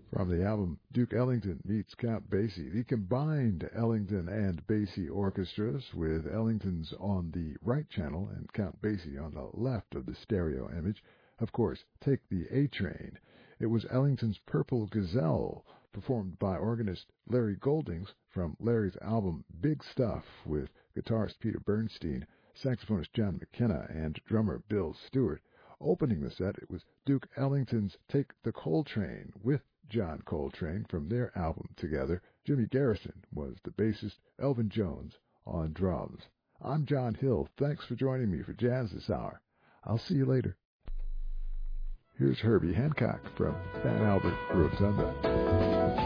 From the album Duke Ellington Meets Count Basie, the combined Ellington and Basie orchestras with Ellington's on the right channel and Count Basie on the left of the stereo image. Of course, Take the A Train. It was Ellington's Purple Gazelle, performed by organist Larry Goldings from Larry's album Big Stuff with guitarist Peter Bernstein, saxophonist John McKenna, and drummer Bill Stewart. Opening the set, it was Duke Ellington's Take the Coltrane with John Coltrane from their album together. Jimmy Garrison was the bassist, Elvin Jones on drums. I'm John Hill. Thanks for joining me for Jazz this hour. I'll see you later. Here's Herbie Hancock from Van Albert Rotunda.